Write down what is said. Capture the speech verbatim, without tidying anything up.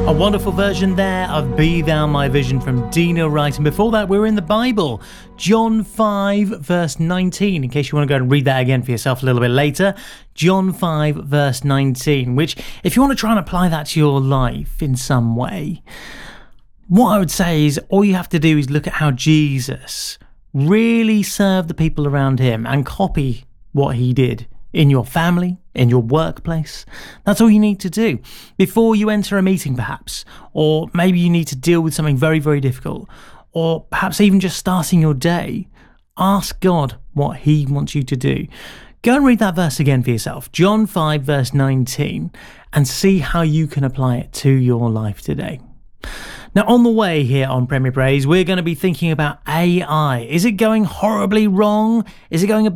A wonderful version there of Be Thou My Vision from Dina Wright. And before that, we were in the Bible, John five, verse nineteen, in case you want to go and read that again for yourself a little bit later. John five, verse nineteen, which, if you want to try and apply that to your life in some way, what I would say is all you have to do is look at how Jesus really served the people around him and copy what he did in your family, in your workplace. That's all you need to do. Before you enter a meeting, perhaps, or maybe you need to deal with something very, very difficult, or perhaps even just starting your day, ask God what he wants you to do. Go and read that verse again for yourself, John five, verse nineteen, and see how you can apply it to your life today. Now, on the way here on Premier Praise, we're going to be thinking about A I. Is it going horribly wrong? Is it going a